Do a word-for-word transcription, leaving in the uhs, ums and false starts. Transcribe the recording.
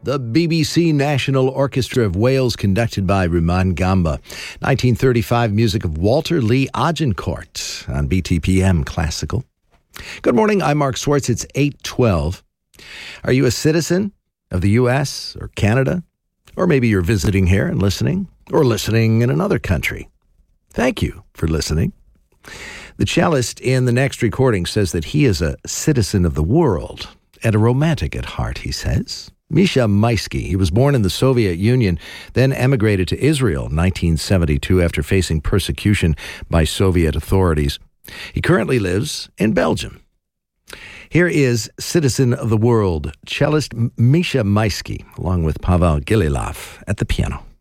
the B B C National Orchestra of Wales, conducted by Rumaan Gamba. nineteen thirty-five music of Walter Lee Agincourt on B T P M Classical. Good morning, I'm Mark Swartz. It's eight twelve. Are you a citizen of the U S or Canada? Or maybe you're visiting here and listening, or listening in another country. Thank you for listening. The cellist in the next recording says that he is a citizen of the world and a romantic at heart, he says. Misha Maisky, he was born in the Soviet Union, then emigrated to Israel in nineteen seventy-two after facing persecution by Soviet authorities. He currently lives in Belgium. Here is Citizen of the World, cellist Misha Maisky, along with Pavel Gililov at the piano.